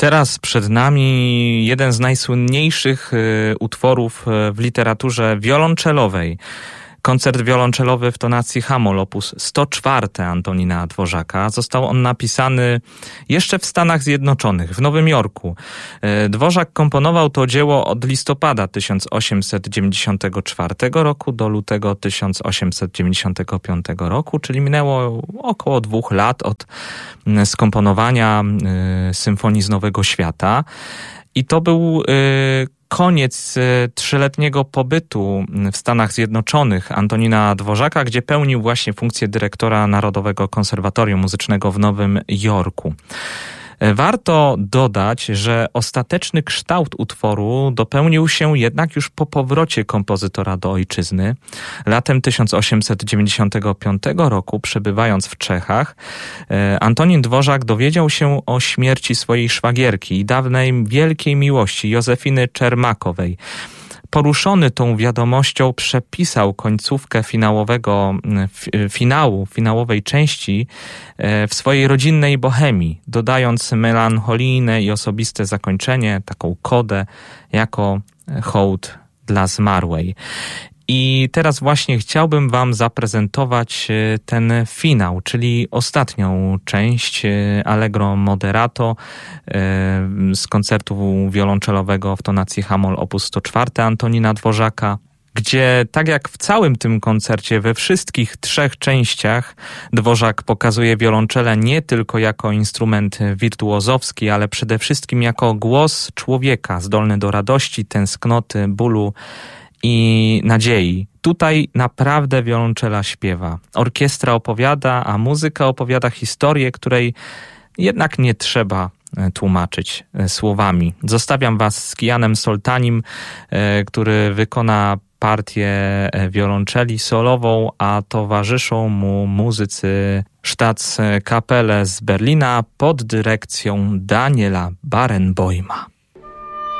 Teraz przed nami jeden z najsłynniejszych utworów w literaturze wiolonczelowej. Koncert wiolonczelowy w tonacji H-moll op. 104 Antonina Dworzaka. Został on napisany jeszcze w Stanach Zjednoczonych, w Nowym Jorku. Dworzak komponował to dzieło od listopada 1894 roku do lutego 1895 roku, czyli minęło około 2 lat od skomponowania Symfonii z Nowego Świata. I to był koniec 3-letniego pobytu w Stanach Zjednoczonych Antonina Dworzaka, gdzie pełnił właśnie funkcję dyrektora Narodowego Konserwatorium Muzycznego w Nowym Jorku. Warto dodać, że ostateczny kształt utworu dopełnił się jednak już po powrocie kompozytora do ojczyzny. Latem 1895 roku, przebywając w Czechach, Antonin Dworzak dowiedział się o śmierci swojej szwagierki i dawnej wielkiej miłości Józefiny Czermakowej. Poruszony tą wiadomością przepisał końcówkę finałowej części w swojej rodzinnej bohemii, dodając melancholijne i osobiste zakończenie, taką kodę, jako hołd dla zmarłej. I teraz właśnie chciałbym wam zaprezentować ten finał, czyli ostatnią część Allegro Moderato z koncertu wiolonczelowego w tonacji H-moll op. 104 Antonina Dworzaka, gdzie tak jak w całym tym koncercie, we wszystkich 3 częściach Dworzak pokazuje wiolonczelę nie tylko jako instrument wirtuozowski, ale przede wszystkim jako głos człowieka zdolny do radości, tęsknoty, bólu i nadziei. Tutaj naprawdę wiolonczela śpiewa. Orkiestra opowiada, a muzyka opowiada historię, której jednak nie trzeba tłumaczyć słowami. Zostawiam was z Kijanem Soltanim, który wykona partię wiolonczeli solową, a towarzyszą mu muzycy Staatskapelle z Berlina pod dyrekcją Daniela Barenboima.